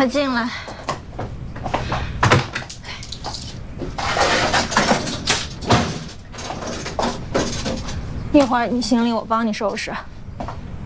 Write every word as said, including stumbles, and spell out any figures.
快进来。一会儿你行李我帮你收拾。